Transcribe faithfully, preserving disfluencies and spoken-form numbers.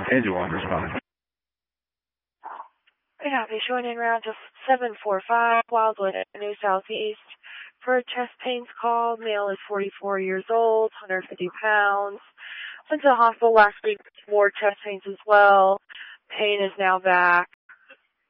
Angel one, respond. Yeah, be showing in round to seven four five, Wildwood Avenue Southeast. For a chest pains call, male is forty-four years old, one hundred fifty pounds. Went to the hospital last week with more chest pains as well. Pain is now back.